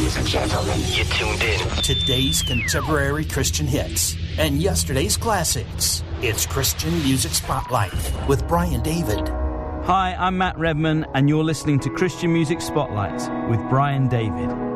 Ladies and gentlemen, you're tuned in. Today's contemporary Christian hits and yesterday's classics. It's Christian Music Spotlight with Brian David. Hi, I'm Matt Redman, and you're listening to Christian Music Spotlight with Brian David.